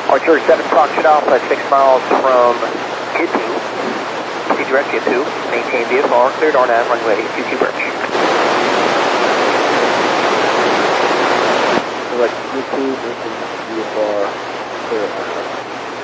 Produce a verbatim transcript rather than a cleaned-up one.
Archer seven Foxtrot Alpha, six miles from G two. Proceed direct G two. Maintain V F R, cleared R nine, runway two two approach. Direct G two, maintain V F R, clear R nine.